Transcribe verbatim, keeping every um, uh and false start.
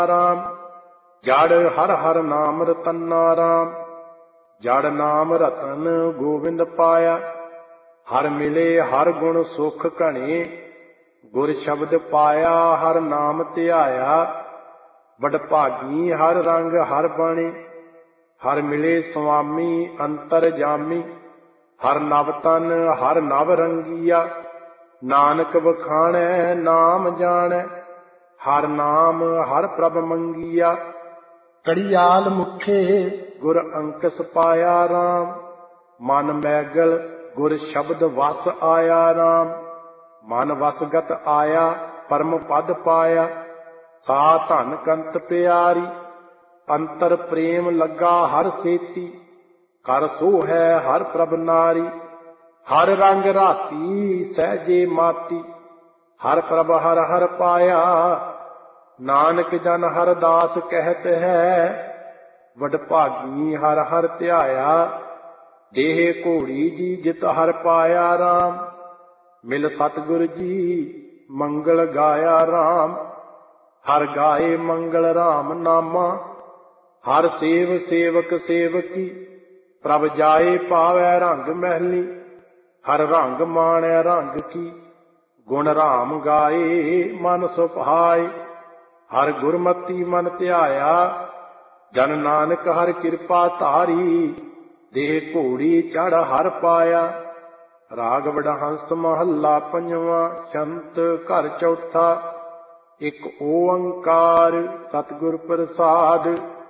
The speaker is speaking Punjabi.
ਰਾਮ। ਜੜ ਹਰ ਹਰ ਨਾਮ ਰਤਨਾ ਰਾਮ। ਜੜ ਨਾਮ ਰਤਨ ਗੋਬਿੰਦ ਪਾਇਆ। ਹਰ ਮਿਲੇ ਹਰ ਗੁਣ ਸੁਖ ਘਣੇ। ਗੁਰ ਸ਼ਬਦ ਪਾਇਆ ਹਰ ਨਾਮ ਧਿਆਇਆ। ਵਡ ਭਾਗੀ ਹਰ ਰੰਗ ਹਰ ਬਾਣੀ। ਹਰ ਮਿਲੇ ਸੁਆਮੀ ਅੰਤਰ ਜਾਮੀ। ਹਰ ਨਵ ਤਨ ਹਰ ਨਵ ਰੰਗੀਆ। ਨਾਨਕ ਵਖਾਣੈ ਨਾਮ ਜਾਣੈ। ਹਰ ਨਾਮ ਹਰ ਪ੍ਰਭ ਮੰਗੀਆ। ਕੜੀਆਲ ਮੁਖੇ ਗੁਰ ਅੰਕਸ ਪਾਇਆ ਰਾਮ। ਮਨ ਮੈਗਲ ਗੁਰ ਸ਼ਬਦ ਵਸ ਆਇਆ ਰਾਮ। ਮਨ ਵਸਗਤ ਆਇਆ ਪਰਮ ਪਦ ਪਾਇਆ। ਸਾ ਧਨ ਕੰਤ ਪਿਆਰੀ। ਅੰਤਰ ਪ੍ਰੇਮ ਲੱਗਾ ਹਰ ਸੇਤੀ। ਕਰ ਸੋ ਹੈ ਹਰ ਪ੍ਰਭ ਨਾਰੀ। ਹਰ ਰੰਗ ਰਾਤੀ ਸਹਿਜੇ ਮਾਤੀ। ਹਰ ਪ੍ਰਭ ਹਰ ਹਰ ਪਾਇਆ। ਨਾਨਕ ਜਨ ਹਰ ਦਾਸ ਕਹਿਤ ਹੈ। ਵਡ ਭਾਗੀ ਹਰ ਹਰ ਧਿਆਇਆ। ਦੇਹ ਘੋੜੀ ਜੀ ਜਿਤ ਹਰ ਪਾਇਆ ਰਾਮ। ਮਿਲ ਸਤਿਗੁਰ ਜੀ ਮੰਗਲ ਗਾਇਆ ਰਾਮ। ਹਰ ਗਾਏ ਮੰਗਲ ਰਾਮ ਨਾਮਾ। ਹਰ ਸੇਵ ਸੇਵਕ ਸੇਵਕੀ। ਪ੍ਰਭ ਜਾਏ ਪਾਵੈ ਰੰਗ ਮਹਿਲੀ। ਹਰ ਰੰਗ ਮਾਣੈ ਰੰਗ ਕੀ। ਗੁਣ ਰਾਮ ਗਾਏ ਮਨ ਸੁਭਾਏ। ਹਰ ਗੁਰਮਤੀ ਮਨ ਧਿਆਇਆ। ਜਨ ਨਾਨਕ ਹਰ ਕਿਰਪਾ ਧਾਰੀ। ਦੇਹ ਘੋੜੀ ਚੜ ਹਰ ਪਾਇਆ। ਰਾਗ ਵਡਹੰਸ ਮਹੱਲਾ ਪੰਜਵਾਂ। ਛੰਤ ਘਰ ਚੌਥਾ। ਇੱਕ ਓੰਕਾਰ ਸਤਿਗੁਰ ਪ੍ਰਸਾਦਿ।